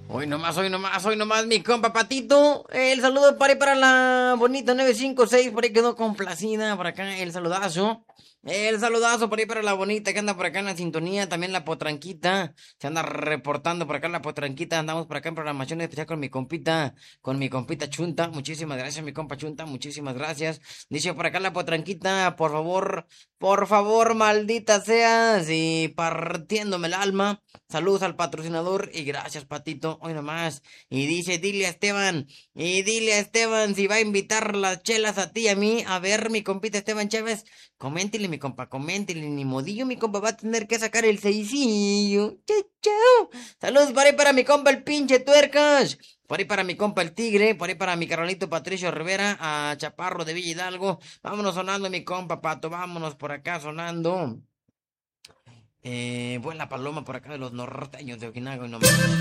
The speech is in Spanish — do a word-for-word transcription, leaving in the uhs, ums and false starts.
Hoy nomás, hoy nomás, hoy nomás, mi compa Patito. El saludo para, ahí para la bonita nueve cinco seis, por ahí quedó complacida. Por acá el saludazo. El saludazo por ahí para la bonita que anda por acá en la sintonía. También la potranquita. Se anda reportando por acá la potranquita. Andamos por acá en programación especial con mi compita, con mi compita Chunta. Muchísimas gracias, mi compa Chunta. Muchísimas gracias. Dice por acá la potranquita, por favor, por favor, maldita seas. Y partiéndome el alma. Saludos al patrocinador y gracias, Patito. Hoy nomás. Y dice, dile a Esteban, y dile a Esteban si va a invitar las chelas a ti y a mí. A ver, mi compita Esteban Chávez, coméntele, mi compa, coméntele. Ni modillo, mi compa va a tener que sacar el seisillo. Chau, chau. Saludos por ahí para mi compa el pinche tuercas. Por ahí para mi compa el tigre, por ahí para mi carnalito Patricio Rivera, a Chaparro de Villa Hidalgo. Vámonos sonando, mi compa Pato, vámonos por acá sonando. Eh, buena paloma por acá de los norteños de Okinawa y nomás.